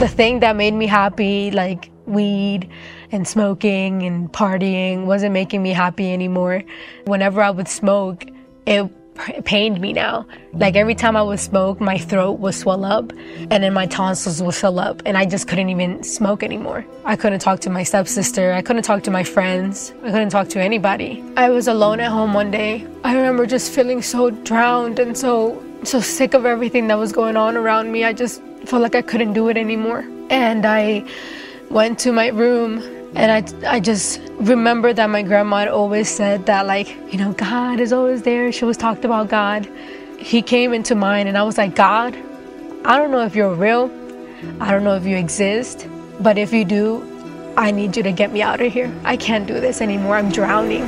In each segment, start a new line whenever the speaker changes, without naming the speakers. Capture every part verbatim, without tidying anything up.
The thing that made me happy, like weed and smoking and partying, wasn't making me happy anymore. Whenever I would smoke, it pained me now. Like every time I would smoke, my throat would swell up and then my tonsils would fill up and I just couldn't even smoke anymore. I couldn't talk to my stepsister. I couldn't talk to my friends. I couldn't talk to anybody. I was alone at home one day. I remember just feeling so drowned and so so sick of everything that was going on around me. I just felt like I couldn't do it anymore. And I went to my room and I, I just remember that my grandma had always said that, like, you know, God is always there. She always talked about God. He came into mind and I was like, God, I don't know if you're real. I don't know if you exist. But if you do, I need you to get me out of here. I can't do this anymore. I'm drowning.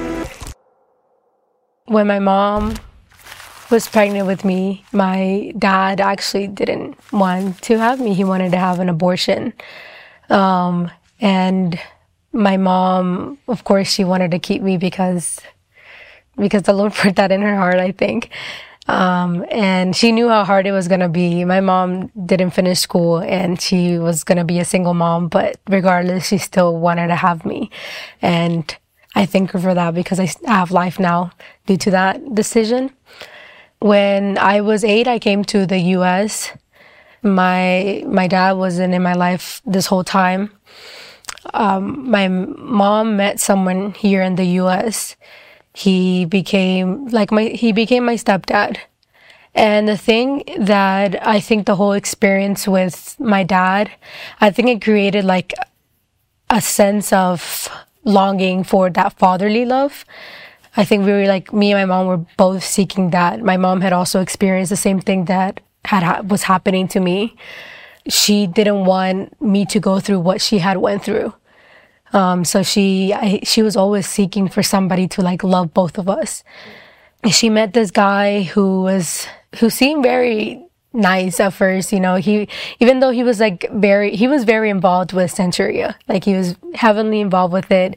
When my mom was pregnant with me, my dad actually didn't want to have me. He wanted to have an abortion. Um, and my mom, of course, she wanted to keep me because because the Lord put that in her heart, I think. Um, and she knew how hard it was going to be. My mom didn't finish school and she was going to be a single mom, but regardless, she still wanted to have me. And I thank her for that because I have life now due to that decision. When I was eight, I came to the U S. My my dad wasn't in my life this whole time. Um, my mom met someone here in the U S. He became like my he became my stepdad. And the thing that I think the whole experience with my dad, I think it created like a sense of longing for that fatherly love. I think we were like, me and my mom were both seeking that. My mom had also experienced the same thing that had was happening to me. She didn't want me to go through what she had went through. Um, so she, I, she was always seeking for somebody to like love both of us. She met this guy who was, who seemed very nice at first, you know, he, even though he was like very, he was very involved with Centuria. Like he was heavily involved with it.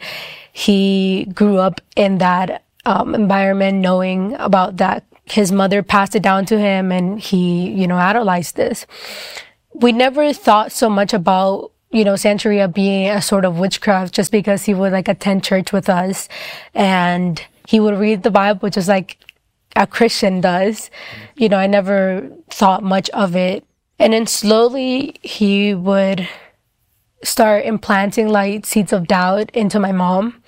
He grew up in that, um, environment knowing about that. His mother passed it down to him and he, you know, idolized this. We never thought so much about, you know, Santeria being a sort of witchcraft just because he would like attend church with us and he would read the Bible just like a Christian does. You know, I never thought much of it. And then slowly he would start implanting like seeds of doubt into my mom.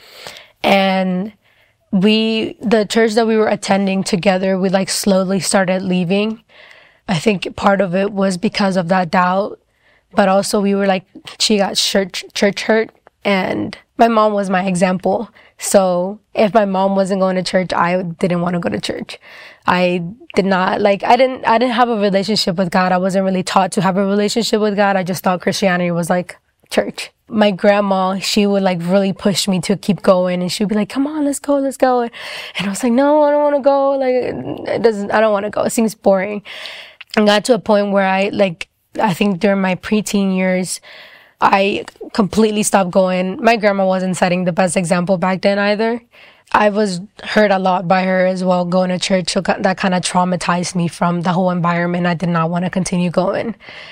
And we, the church that we were attending together, we like slowly started leaving. I think part of it was because of that doubt, but also we were like, she got church, church hurt and my mom was my example. So if my mom wasn't going to church, I didn't want to go to church. I did not like, I didn't, I didn't have a relationship with God. I wasn't really taught to have a relationship with God. I just thought Christianity was like church. My grandma, she would like really push me to keep going and she'd be like, come on, let's go, let's go. And I was like, no, I don't want to go. Like, it doesn't, I don't want to go. It seems boring. I got to a point where I like, I think during my preteen years, I completely stopped going. My grandma wasn't setting the best example back then either. I was hurt a lot by her as well, going to church. So that kind of traumatized me from the whole environment. I did not want to continue going.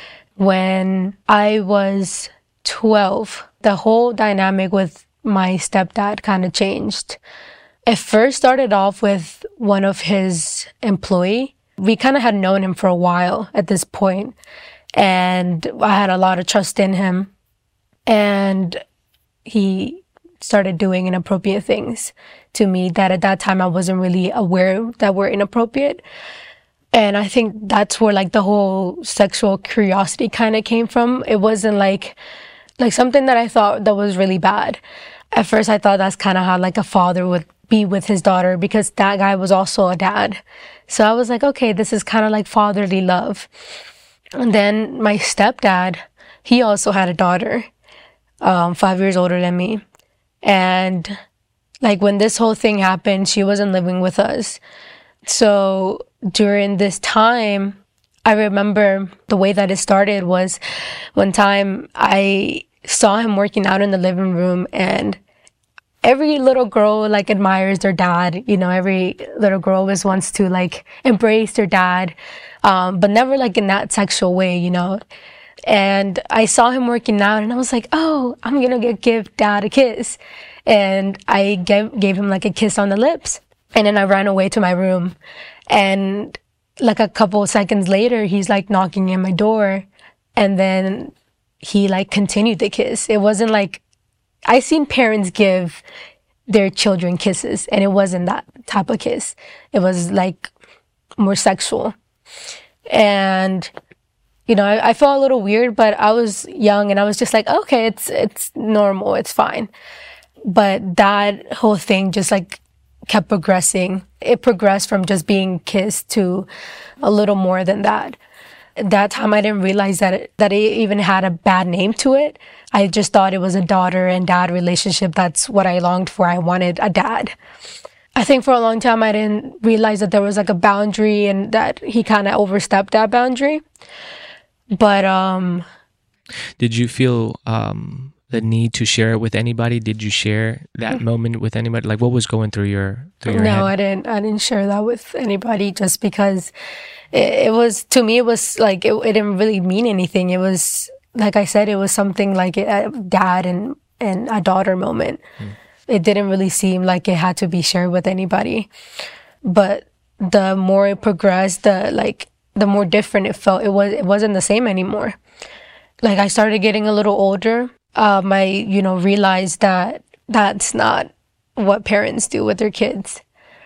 When I was twelve, the whole dynamic with my stepdad kind of changed. It first started off with one of his employee. We kind of had known him for a while at this point, and I had a lot of trust in him. And he started doing inappropriate things to me that at that time I wasn't really aware that were inappropriate. And I think that's where like the whole sexual curiosity kind of came from. It wasn't like, like something that I thought that was really bad. At first I thought that's kind of how like a father would be with his daughter because that guy was also a dad. So I was like, okay, this is kind of like fatherly love. And then my stepdad, he also had a daughter. Um, five years older than me. And like when this whole thing happened, she wasn't living with us. So during this time, I remember the way that it started was one time I saw him working out in the living room and every little girl like admires their dad. You know, every little girl always wants to like embrace their dad. Um, but never like in that sexual way, you know. And I saw him working out and I was like, oh, I'm going to give dad a kiss. And I gave, gave him like a kiss on the lips. And then I ran away to my room. And like a couple of seconds later, he's like knocking at my door. And then he like continued the kiss. It wasn't like, I seen parents give their children kisses and it wasn't that type of kiss. It was like more sexual. And, you know, I, I felt a little weird, but I was young and I was just like, okay, it's, it's normal. It's fine. But that whole thing just like kept progressing. It progressed from just being kissed to a little more than that. At that time, I didn't realize that it, that it even had a bad name to it. I just thought it was a daughter and dad relationship. That's what I longed for. I wanted a dad. I think for a long time, I didn't realize that there was like a boundary and that he kind of overstepped that boundary. But, um...
Did you feel, um... the need to share it with anybody? Did you share that moment with anybody? Like, what was going through your through your
no,
head?
No, I didn't. I didn't share that with anybody just because it, it was, to me, it was like, it, it didn't really mean anything. It was, like I said, it was something like a dad and, and a daughter moment. Hmm. It didn't really seem like it had to be shared with anybody. But the more it progressed, the like, the more different it felt. It was, it wasn't the same anymore. Like, I started getting a little older. Um, I, you know, realized that that's not what parents do with their kids.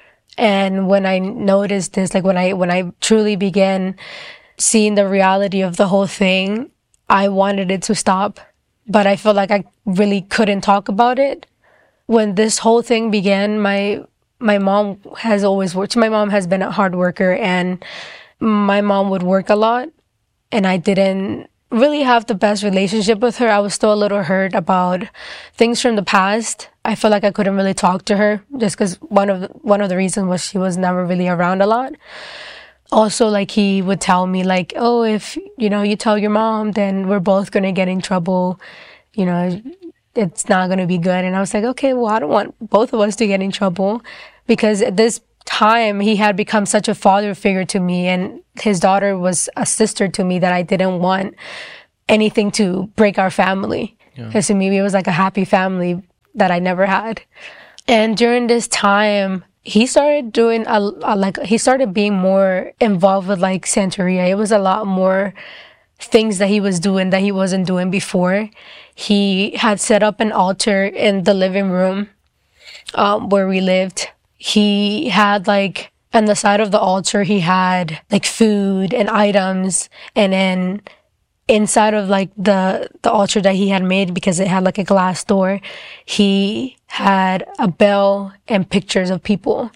And when I noticed this, like when I, when I truly began seeing the reality of the whole thing, I wanted it to stop, but I felt like I really couldn't talk about it. When this whole thing began, my, my mom has always worked. My mom has been a hard worker and my mom would work a lot and I didn't really have the best relationship with her. I was still a little hurt about things from the past. I felt like I couldn't really talk to her just because one of the, one of the reasons was she was never really around a lot. Also, like he would tell me like, oh, if, you know, you tell your mom, then we're both going to get in trouble. You know, it's not going to be good. And I was like, okay, well, I don't want both of us to get in trouble because at this time he had become such a father figure to me and his daughter was a sister to me that I didn't want anything to break our family. Because yeah. to me, it was like a happy family that I never had. And during this time, he started doing a, a like, he started being more involved with like Santeria. It was a lot more things that he was doing that he wasn't doing before. He had set up an altar in the living room, um, where we lived. He had like, on the side of the altar, he had like food and items. And then inside of like the, the altar that he had made, because it had like a glass door, he had a bell and pictures of people.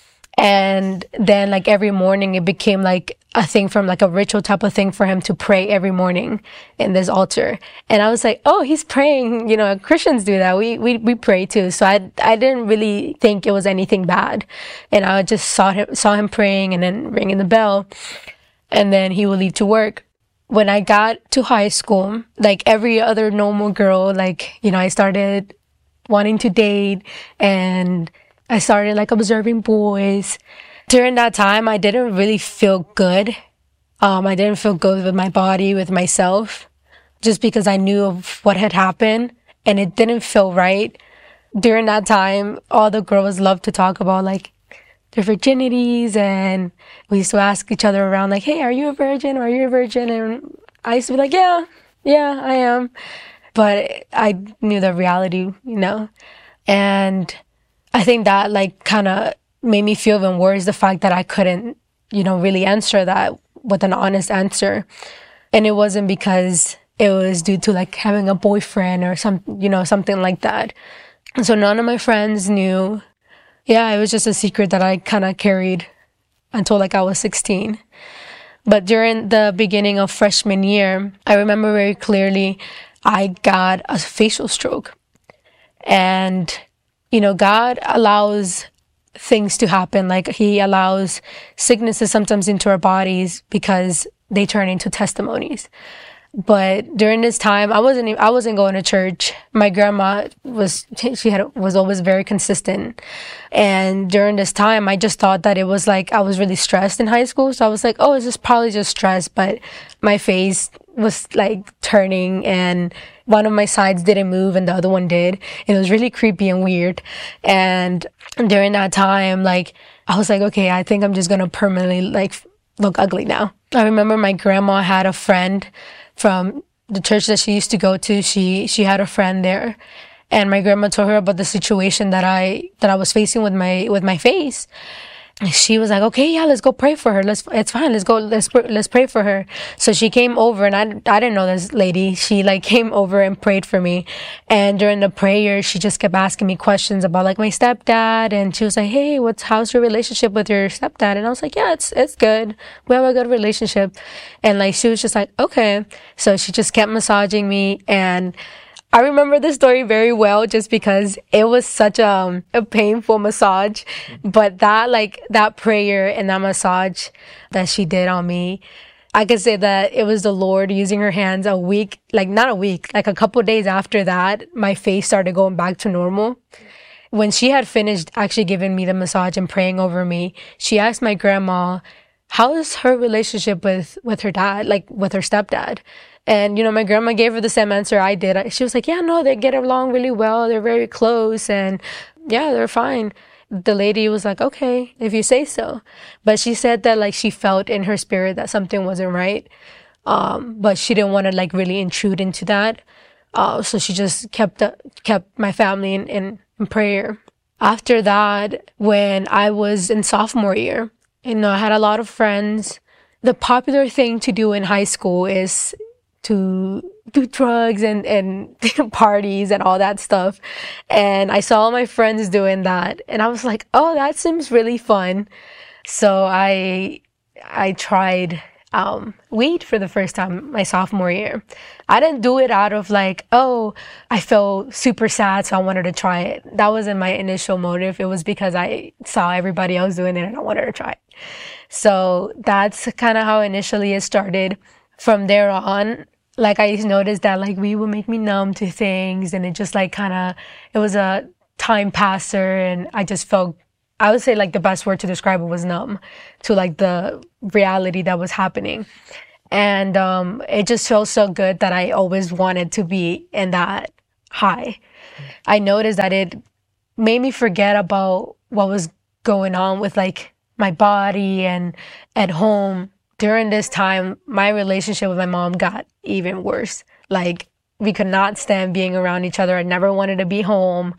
And then like every morning it became like a thing from like a ritual type of thing for him to pray every morning in this altar. And I was like, oh, he's praying. You know, Christians do that. We, we, we pray too. So I, I didn't really think it was anything bad. And I just saw him, saw him praying and then ringing the bell. And then he would leave to work. When I got to high school, like every other normal girl, like, you know, I started wanting to date and I started like observing boys. During that time, I didn't really feel good. Um, I didn't feel good with my body, with myself, just because I knew of what had happened and it didn't feel right. During that time, all the girls loved to talk about like their virginities and we used to ask each other around like, hey, are you a virgin? Are you a virgin? And I used to be like, yeah, yeah, I am. But I knew the reality, you know, and I think that like kind of made me feel even worse, the fact that I couldn't, you know, really answer that with an honest answer. And it wasn't because it was due to like having a boyfriend or some, you know, something like that. And so none of my friends knew. Yeah, it was just a secret that I kind of carried until like I was sixteen. But during the beginning of freshman year, I remember very clearly I got a facial stroke. And you know, God allows things to happen. Like he allows sicknesses sometimes into our bodies because they turn into testimonies. But during this time, I wasn't, even, I wasn't going to church. My grandma was, she had, was always very consistent. And during this time, I just thought that it was like, I was really stressed in high school. So I was like, oh, it's just probably just stress. But my face was like turning, and one of my sides didn't move and the other one did. It was really creepy and weird. And during that time, like, I was like, okay, I think I'm just gonna permanently like look ugly now. I remember my grandma had a friend from the church that she used to go to. She she had a friend there, and my grandma told her about the situation that I that I was facing with my with my face. She was like, okay, yeah, let's go pray for her. Let's, it's fine. Let's go. Let's, let's pray for her. So she came over, and I, I didn't know this lady. She like came over and prayed for me. And during the prayer, she just kept asking me questions about like my stepdad. And she was like, hey, what's, how's your relationship with your stepdad? And I was like, yeah, it's, it's good. We have a good relationship. And like, she was just like, okay. So she just kept massaging me, and I remember the story very well just because it was such a, a painful massage. But that, like, that prayer and that massage that she did on me, I could say that it was the Lord using her hands. A week, like not a week, like a couple of days after that, my face started going back to normal. When she had finished actually giving me the massage and praying over me, she asked my grandma, how is her relationship with, with her dad, like with her stepdad? And, you know, my grandma gave her the same answer I did. She was like, yeah, no, they get along really well. They're very close. And yeah, they're fine. The lady was like, okay, if you say so. But she said that like she felt in her spirit that something wasn't right. Um, but she didn't want to like really intrude into that. Uh, so she just kept, uh, kept my family in, in, in prayer. After that, when I was in sophomore year, you know, I had a lot of friends. The popular thing to do in high school is to do drugs and, and parties and all that stuff. And I saw my friends doing that, and I was like, oh, that seems really fun. So I, I tried, um, weed for the first time my sophomore year. I didn't do it out of like, oh, I felt super sad, so I wanted to try it. That wasn't my initial motive. It was because I saw everybody else doing it and I wanted to try it. So that's kind of how initially it started. From there on, like, I noticed that like weed would make me numb to things, and it just like kind of, it was a time passer, and I just felt, I would say like the best word to describe it was numb to like the reality that was happening. And um, it just felt so good that I always wanted to be in that high. I noticed that it made me forget about what was going on with like my body and at home. During this time, my relationship with my mom got even worse. Like, we could not stand being around each other. I never wanted to be home.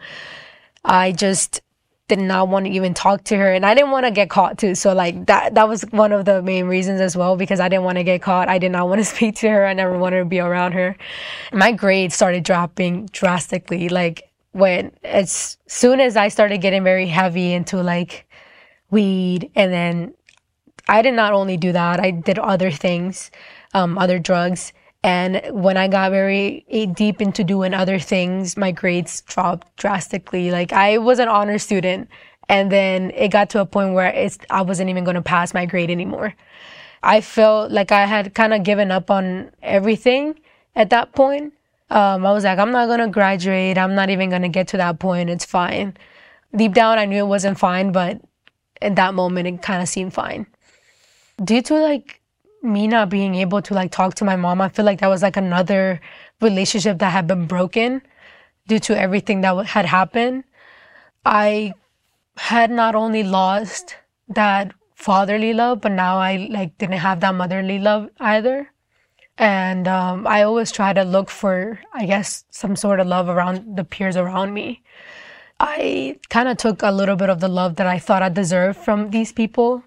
I just did not want to even talk to her, and I didn't want to get caught too. So like that, that was one of the main reasons as well, because I didn't want to get caught. I did not want to speak to her. I never wanted to be around her. My grades started dropping drastically. Like, when, as soon as I started getting very heavy into like weed, and then I did not only do that, I did other things, um, other drugs. And when I got very deep into doing other things, my grades dropped drastically. Like, I was an honor student, and then it got to a point where it's, I wasn't even going to pass my grade anymore. I felt like I had kind of given up on everything at that point. Um, I was like, I'm not going to graduate. I'm not even going to get to that point. It's fine. Deep down, I knew it wasn't fine, but at that moment, it kind of seemed fine. Due to like me not being able to like talk to my mom, I feel like that was like another relationship that had been broken due to everything that had happened. I had not only lost that fatherly love, but now I like didn't have that motherly love either. And um, I always try to look for, I guess, some sort of love around the peers around me. I kind of took a little bit of the love that I thought I deserved from these people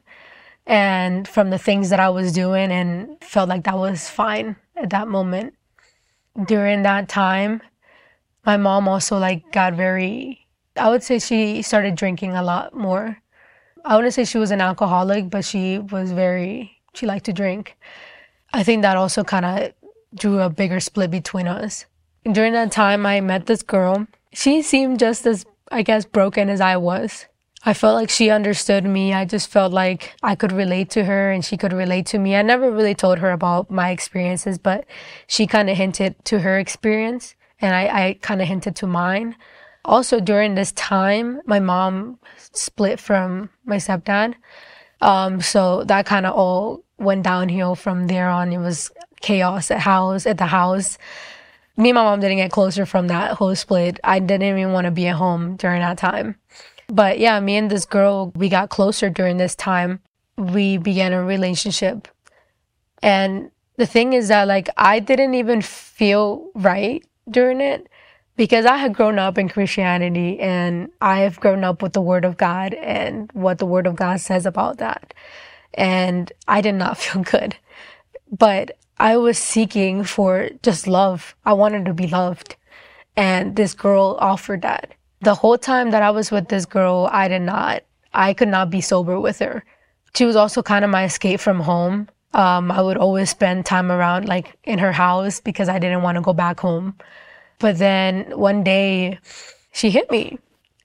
and from the things that I was doing, and felt like that was fine at that moment. During that time, my mom also like got very, I would say she started drinking a lot more. I wouldn't say she was an alcoholic, but she was very, she liked to drink. I think that also kind of drew a bigger split between us. During that time, I met this girl. She seemed just as, I guess, broken as I was. I felt like she understood me. I just felt like I could relate to her and she could relate to me. I never really told her about my experiences, but she kind of hinted to her experience, and I, I kind of hinted to mine. Also, during this time, my mom split from my stepdad. Um, so that kind of all went downhill from there on. It was chaos at house at the house. Me and my mom didn't get closer from that whole split. I didn't even want to be at home during that time. But yeah, me and this girl, we got closer during this time. We began a relationship. And the thing is that, like, I didn't even feel right during it because I had grown up in Christianity and I have grown up with the Word of God and what the Word of God says about that. And I did not feel good. But I was seeking for just love. I wanted to be loved. And this girl offered that. The whole time that I was with this girl, I did not, I could not be sober with her. She was also kind of my escape from home. Um, I would always spend time around, like, in her house because I didn't want to go back home. But then one day she hit me.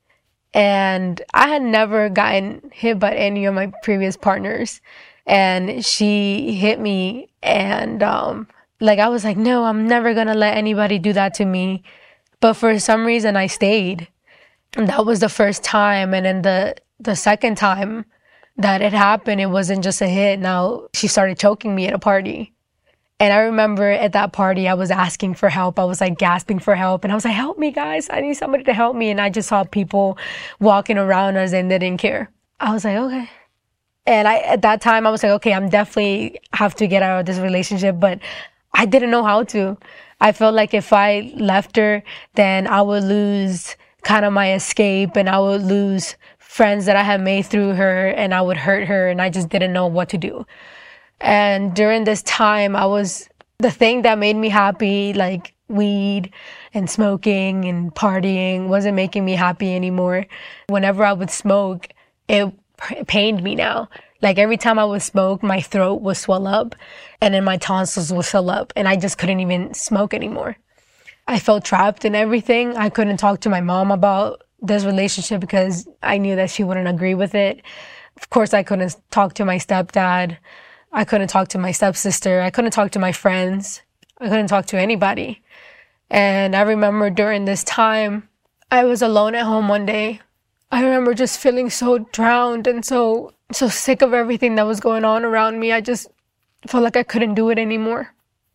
And I had never gotten hit by any of my previous partners. And she hit me and, um, like, I was like, no, I'm never going to let anybody do that to me. But for some reason I stayed. And that was the first time. And then the, the second time that it happened, it wasn't just a hit. Now she started choking me at a party. And I remember at that party, I was asking for help. I was like gasping for help. And I was like, help me, guys. I need somebody to help me. And I just saw people walking around us and they didn't care. I was like, okay. And I, at that time, I was like, okay, I'm definitely have to get out of this relationship. But I didn't know how to. I felt like if I left her, then I would lose kind of my escape and I would lose friends that I had made through her and I would hurt her. And I just didn't know what to do. And during this time, I was, the thing that made me happy, like weed and smoking and partying, wasn't making me happy anymore. Whenever I would smoke, it pained me now. Like every time I would smoke, my throat would swell up and then my tonsils would swell up and I just couldn't even smoke anymore. I felt trapped in everything. I couldn't talk to my mom about this relationship because I knew that she wouldn't agree with it. Of course, I couldn't talk to my stepdad. I couldn't talk to my stepsister. I couldn't talk to my friends. I couldn't talk to anybody. And I remember during this time, I was alone at home one day. I remember just feeling so drowned and so, so sick of everything that was going on around me. I just felt like I couldn't do it anymore.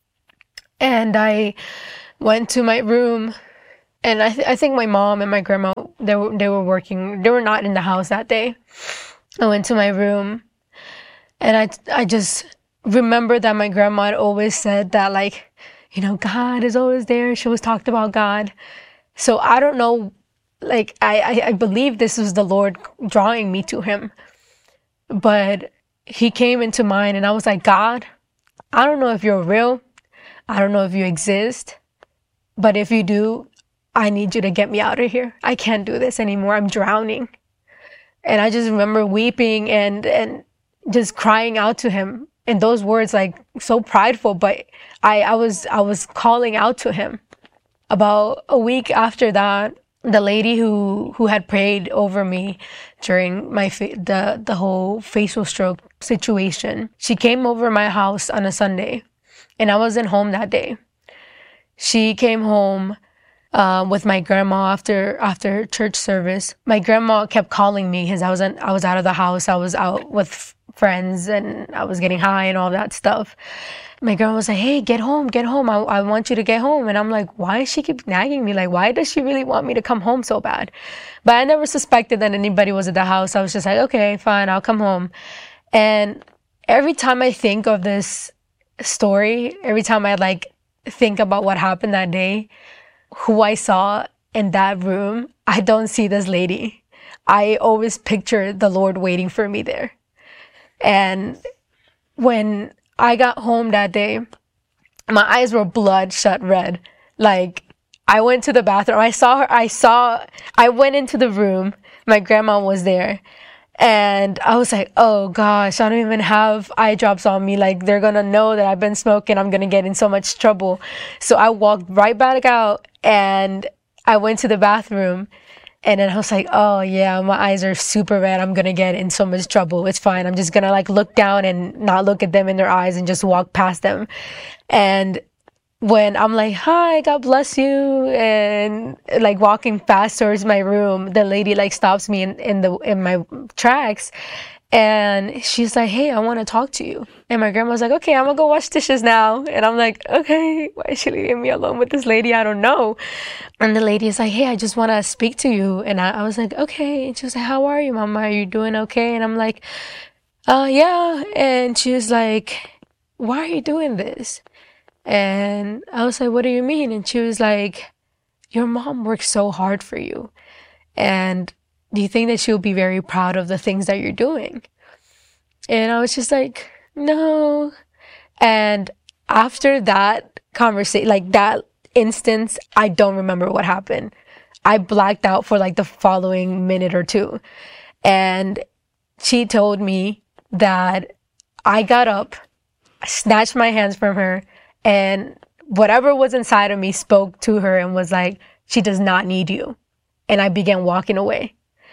And I went to my room and I, th- I think my mom and my grandma, they were, they were working. They were not in the house that day. I went to my room. And I, I just remember that my grandma had always said that, like, you know, God is always there. She always talked about God. So I don't know, like, I, I, I believe this was the Lord drawing me to him. But he came into mine and I was like, God, I don't know if you're real. I don't know if you exist. But if you do, I need you to get me out of here. I can't do this anymore. I'm drowning. And I just remember weeping and, and, just crying out to him in those words, like so prideful, but I, I was, I was calling out to him. About a week after that, the lady who, who had prayed over me during my, fa- the, the whole facial stroke situation, she came over my house on a Sunday and I wasn't home that day. She came home Uh, with my grandma after after church service. My grandma kept calling me because I was I was out of the house. I was out with f- friends and I was getting high and all that stuff. My grandma was like, "Hey, get home, get home. I, I want you to get home." And I'm like, "Why does she keep nagging me? Like, why does she really want me to come home so bad?" But I never suspected that anybody was at the house. I was just like, "Okay, fine, I'll come home." And every time I think of this story, every time I like think about what happened that day, who I saw in that room, I don't see this lady. I always picture the Lord waiting for me there. And when I got home that day, my eyes were bloodshot red. Like, I went to the bathroom. I saw her. I saw, I went into the room. My grandma was there. And I was like, oh gosh, I don't even have eye drops on me. Like, they're going to know that I've been smoking. I'm going to get in so much trouble. So I walked right back out and I went to the bathroom. And then I was like, oh yeah, my eyes are super red. I'm going to get in so much trouble. It's fine. I'm just going to like look down and not look at them in their eyes and just walk past them. And when I'm like, hi, God bless you, and like walking fast towards my room, the lady like stops me in, in the in my tracks And she's like, hey, I want to talk to you. And my grandma's like, okay, I'm going to go wash dishes now. And I'm like, okay, why is she leaving me alone with this lady? I don't know. And the lady is like, hey, I just want to speak to you. And I, I was like, okay. And she was like, how are you, Mama? Are you doing okay? And I'm like, uh, yeah. And she was like, why are you doing this? And I was like, what do you mean? And she was like, your mom worked so hard for you. And do you think that she'll be very proud of the things that you're doing? And I was just like, no. And after that conversation, like that instance, I don't remember what happened. I blacked out for like the following minute or two. And she told me that I got up, snatched my hands from her, and whatever was inside of me spoke to her and was like, she does not need you. And I began walking away.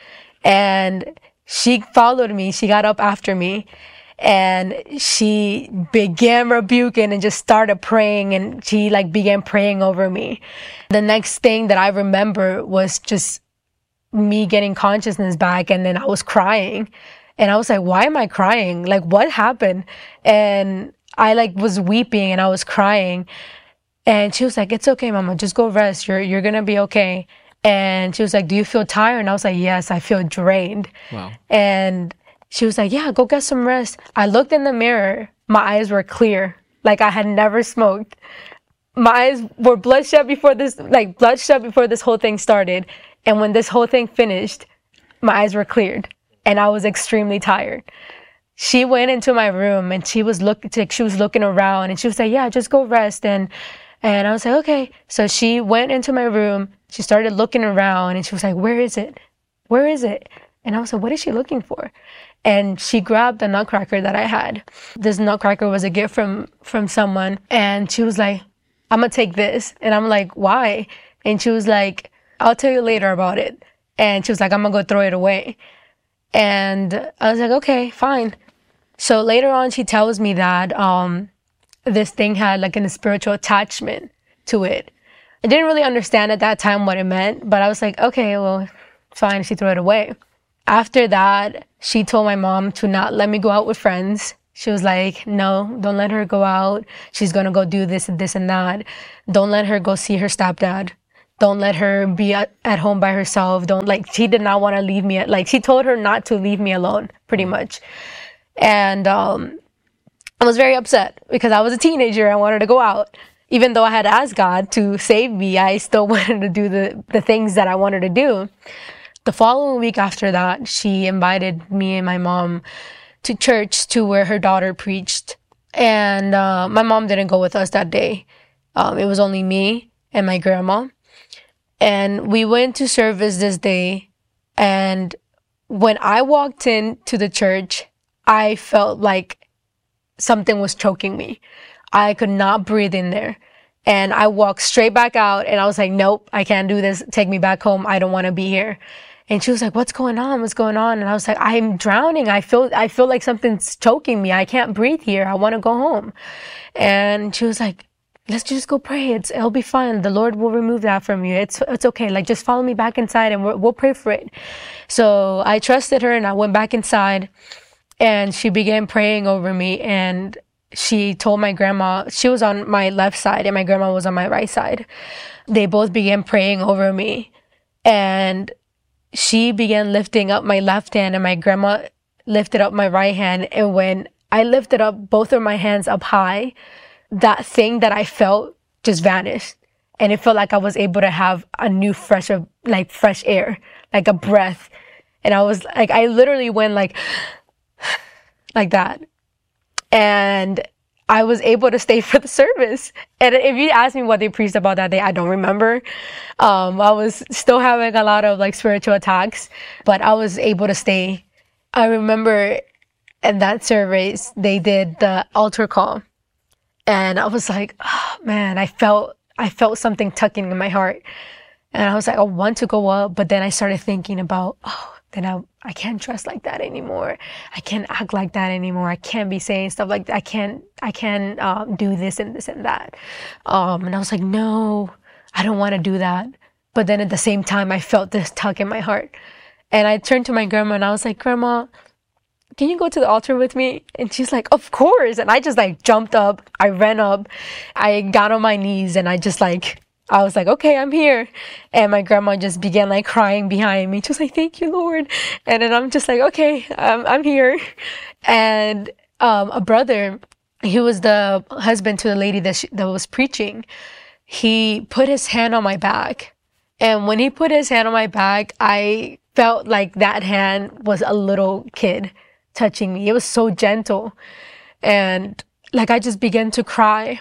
And she followed me. She got up after me and she began rebuking and just started praying. And she like began praying over me. The next thing that I remember was just me getting consciousness back. And then I was crying and I was like, why am I crying? Like, what happened? And I like was weeping and I was crying. And she was like, it's okay, Mama, just go rest. You're, you're going to be okay. And she was like, do you feel tired? And I was like, yes, I feel drained.
Wow.
And she was like, yeah, go get some rest. I looked in the mirror. My eyes were clear. Like I had never smoked. My eyes were bloodshot before this, like bloodshot before this whole thing started. And when this whole thing finished, my eyes were cleared and I was extremely tired. She went into my room and she was look, she was looking around and she was like, yeah, just go rest. And, and I was like, okay. So she went into my room. She started looking around and she was like, where is it? Where is it? And I was like, what is she looking for? And she grabbed the nutcracker that I had. This nutcracker was a gift from, from someone. And she was like, I'm going to take this. And I'm like, why? And she was like, I'll tell you later about it. And she was like, I'm going to go throw it away. And I was like, okay, fine. So later on, she tells me that um, this thing had like a spiritual attachment to it. I didn't really understand at that time what it meant, but I was like, okay, well, fine. She threw it away. After that, she told my mom to not let me go out with friends. She was like, no, don't let her go out. She's going to go do this and this and that. Don't let her go see her stepdad. Don't let her be at, at home by herself. Don't like, she did not want to leave me. Like she told her not to leave me alone pretty much. And, um, I was very upset because I was a teenager. I wanted to go out. Even though I had asked God to save me, I still wanted to do the, the things that I wanted to do. The following week after that, she invited me and my mom to church to where her daughter preached. And uh, my mom didn't go with us that day. Um, it was only me and my grandma. And we went to service this day. And when I walked into the church, I felt like something was choking me. I could not breathe in there. And I walked straight back out and I was like, nope, I can't do this. Take me back home. I don't want to be here. And she was like, what's going on? What's going on? And I was like, I'm drowning. I feel, I feel like something's choking me. I can't breathe here. I want to go home. And she was like, let's just go pray. It's, it'll be fine. The Lord will remove that from you. It's, it's okay. Like, just follow me back inside and we'll, we'll pray for it. So I trusted her and I went back inside and she began praying over me. And she told my grandma, she was on my left side and my grandma was on my right side. They both began praying over me. And she began lifting up my left hand and my grandma lifted up my right hand. And when I lifted up both of my hands up high, that thing that I felt just vanished. And it felt like I was able to have a new fresh, of like fresh air, like a breath. And I was like, I literally went like, like that. And I was able to stay for the service. And if you ask me what they preached about that day, I don't remember. Um, I was still having a lot of like spiritual attacks, but I was able to stay. I remember in that service, they did the altar call. And I was like, oh man, I felt, I felt something tugging in my heart. And I was like, I want to go up. But then I started thinking about, oh, then I, I can't dress like that anymore. I can't act like that anymore. I can't be saying stuff like that. I can't, I can't, um, do this and this and that. Um, and I was like, no, I don't want to do that. But then at the same time, I felt this tug in my heart. And I turned to my grandma and I was like, Grandma, can you go to the altar with me? And she's like, of course. And I just like jumped up. I ran up. I got on my knees and I just like, I was like, okay, I'm here. And my grandma just began like crying behind me. She was like, thank you, Lord. And then I'm just like, okay, I'm, I'm here. And um, a brother, he was the husband to the lady that, she, that was preaching. He put his hand on my back. And when he put his hand on my back, I felt like that hand was a little kid touching me. It was so gentle. And like I just began to cry.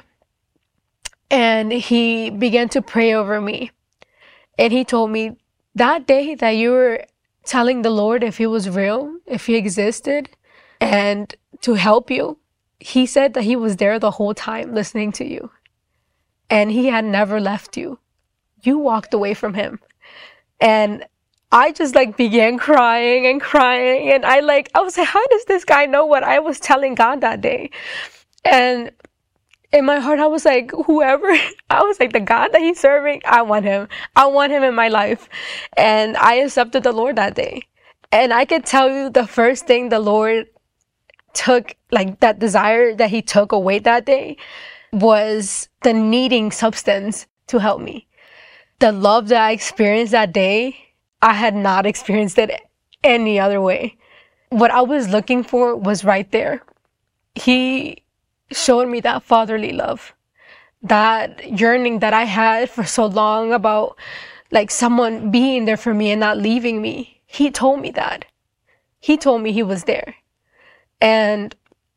And he began to pray over me. And he told me, that day that you were telling the Lord if he was real, if he existed, and to help you, he said that he was there the whole time listening to you. And he had never left you. You walked away from him. And I just like began crying and crying. And I like, I was like, how does this guy know what I was telling God that day? And in my heart, I was like, whoever, I was like, the God that he's serving, I want him. I want him in my life. And I accepted the Lord that day. And I could tell you the first thing the Lord took, like that desire that he took away that day, was the needing substance to help me. The love that I experienced that day, I had not experienced it any other way. What I was looking for was right there. He showed me that fatherly love, that yearning that I had for so long about like someone being there for me and not leaving me. He told me that. He told me he was there. And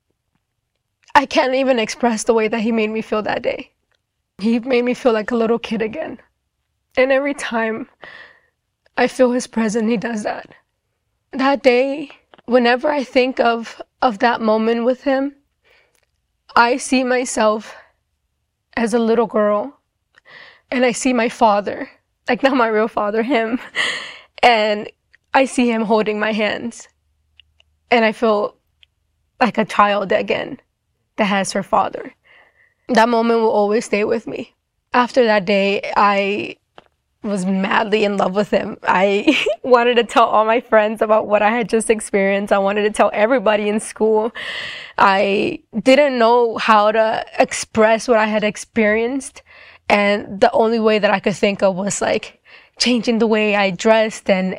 I can't even express the way that he made me feel that day. He made me feel like a little kid again. And every time I feel his presence, he does that. That day, whenever I think of, of that moment with him, I see myself as a little girl, and I see my father, like not my real father, him, and I see him holding my hands, and I feel like a child again that has her father. That moment will always stay with me. After that day, I was madly in love with him. I wanted to tell all my friends about what I had just experienced. I wanted to tell everybody in school. I didn't know how to express what I had experienced. And the only way that I could think of was like changing the way I dressed and